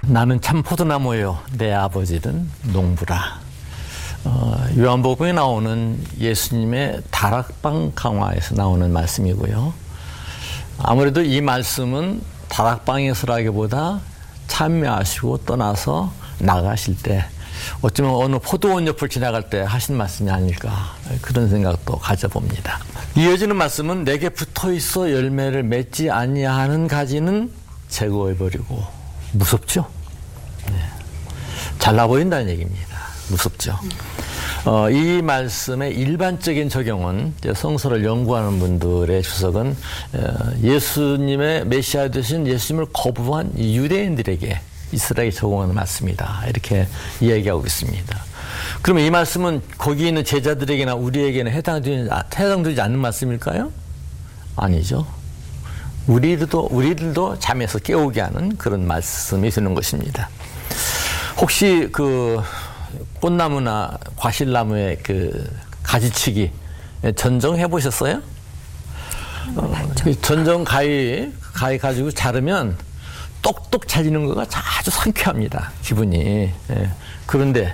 나는 참 포도나무요 내 아버지는 농부라. 요한복음에 나오는 예수님의 다락방 강화에서 나오는 말씀이고요. 아무래도 이 말씀은 다락방에서라기보다 참여하시고 떠나서 나가실 때 어쩌면 어느 포도원 옆을 지나갈 때 하신 말씀이 아닐까, 그런 생각도 가져봅니다. 이어지는 말씀은 내게 붙어있어 열매를 맺지 아니하는 가지는 제거해버리고. 무섭죠? 네. 잘나 보인다는 얘기입니다. 무섭죠? 이 말씀의 일반적인 적용은, 성서를 연구하는 분들의 주석은 예수님의 메시아 되신 예수님을 거부한 유대인들에게 이스라엘이 적용하는 말씀이다, 이렇게 이야기하고 있습니다. 그러면 이 말씀은 거기 있는 제자들에게나 우리에게는 해당되지 않는 말씀일까요? 아니죠. 우리들도 잠에서 깨우게 하는 그런 말씀이 되는 것입니다. 혹시 그 꽃나무나 과실나무의 그 가지치기 전정해 보셨어요? 전정 가위 가지고 자르면 똑똑 잘리는 거가 아주 상쾌합니다, 기분이. 그런데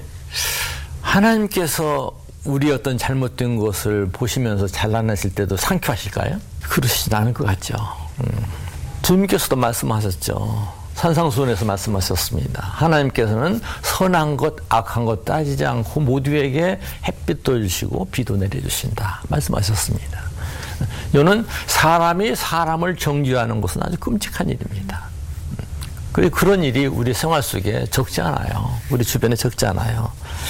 하나님께서 우리 어떤 잘못된 것을 보시면서 잘라내실 때도 상쾌하실까요? 그러시지 않을 것 같죠. 주님께서도 말씀하셨죠. 산상수훈에서 말씀하셨습니다. 하나님께서는 선한 것, 악한 것 따지지 않고 모두에게 햇빛도 주시고 비도 내려주신다, 말씀하셨습니다. 이는 사람이 사람을 정죄하는 것은 아주 끔찍한 일입니다. 그리고 그런 일이 우리 생활 속에 적지 않아요. 우리 주변에 적지 않아요.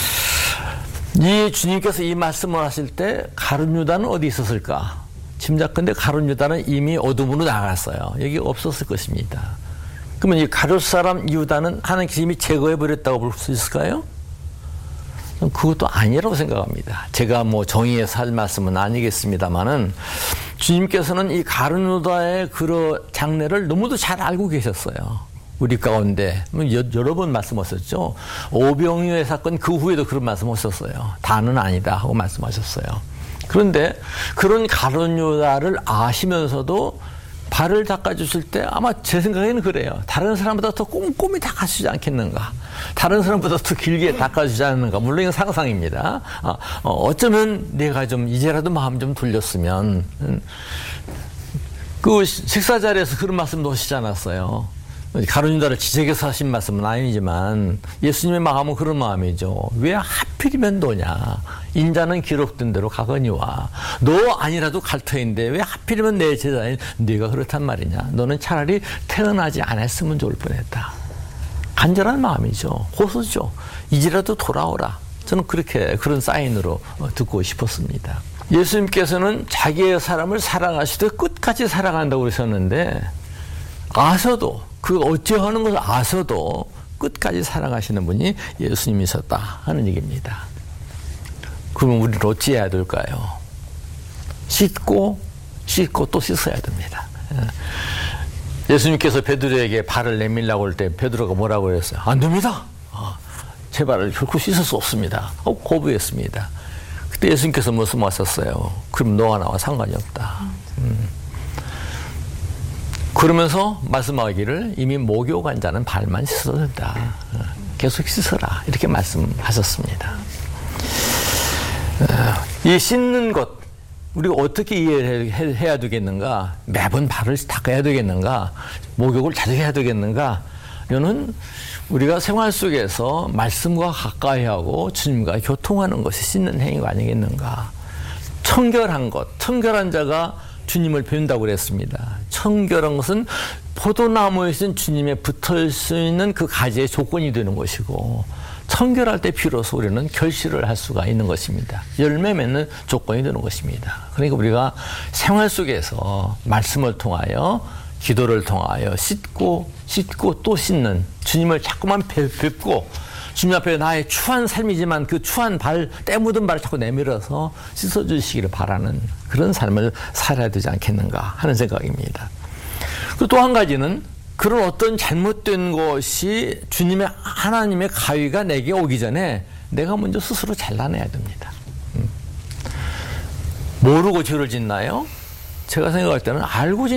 이 주님께서 이 말씀을 하실 때 가룟 유다는 어디 있었을까? 짐작컨대 가룟 유다는 이미 어둠으로 나갔어요. 여기 없었을 것입니다. 그러면 이 가룟 사람 유다는 하나님께서 이미 제거해버렸다고 볼 수 있을까요? 그것도 아니라고 생각합니다. 제가 뭐 정의해서 할 말씀은 아니겠습니다만은, 주님께서는 이 가룟 유다의 그런 장래를 너무도 잘 알고 계셨어요. 우리 가운데 여러 번 말씀하셨죠. 오병이어 사건 그 후에도 그런 말씀하셨어요. 다는 아니다 하고 말씀하셨어요. 그런데 그런 가룟 유다를 아시면서도 발을 닦아주실 때 아마 제 생각에는 그래요. 다른 사람보다 더 꼼꼼히 닦아주지 않겠는가, 다른 사람보다 더 길게 닦아주지 않는가. 물론 이건 상상입니다. 어쩌면 내가 좀 이제라도 마음 좀 돌렸으면. 그 식사 자리에서 그런 말씀도 하시지 않았어요? 가룟 유다를 지적해서 하신 말씀은 아니지만 예수님의 마음은 그런 마음이죠. 왜 하필이면 너냐, 인자는 기록된 대로 가거니와. 너 아니라도 갈 터인데 왜 하필이면 내 제자인 네가 그렇단 말이냐. 너는 차라리 태어나지 않았으면 좋을 뻔했다. 간절한 마음이죠. 호소죠. 이제라도 돌아오라. 저는 그런 사인으로 듣고 싶었습니다. 예수님께서는 자기의 사람을 사랑하시되 끝까지 사랑한다고 그러셨는데, 아서도, 그 어찌하는 것을 아서도 끝까지 사랑하시는 분이 예수님이셨다 하는 얘기입니다. 그러면 우리는 어찌해야 될까요? 씻고 또 씻어야 됩니다. 예수님께서 베드로에게 발을 내밀라고 할 때 베드로가 뭐라고 그랬어요? 안 됩니다. 제 발을 결코 씻을 수 없습니다. 거부했습니다. 그때 예수님께서 말씀하셨어요. 그럼 너와 나와 상관이 없다. 그러면서 말씀하기를 이미 목욕한 자는 발만 씻어도 된다. 계속 씻어라. 이렇게 말씀하셨습니다. 이 씻는 것, 우리가 어떻게 이해해야 되겠는가? 매번 발을 닦아야 되겠는가? 목욕을 자주 해야 되겠는가? 이거는 우리가 생활 속에서 말씀과 가까이 하고 주님과 교통하는 것이 씻는 행위가 아니겠는가? 청결한 것, 청결한 자가 주님을 배운다고 그랬습니다. 청결한 것은 포도나무에 있는 주님에 붙을 수 있는 그 가지의 조건이 되는 것이고, 청결할 때 비로소 우리는 결실을 할 수가 있는 것입니다. 열매 맺는 조건이 되는 것입니다. 그러니까 우리가 생활 속에서 말씀을 통하여, 기도를 통하여 씻고 또 씻는, 주님을 자꾸만 뵙고 주님 앞에 나의 추한 삶이지만 그 추한 때 묻은 발을 자꾸 내밀어서 씻어주시기를 바라는 그런 삶을 살아야 되지 않겠는가 하는 생각입니다. 그 또 한 가지는, 그런 어떤 잘못된 것이 하나님의 가위가 내게 오기 전에 내가 먼저 스스로 잘라내야 됩니다. 모르고 죄를 짓나요? 제가 생각할 때는 알고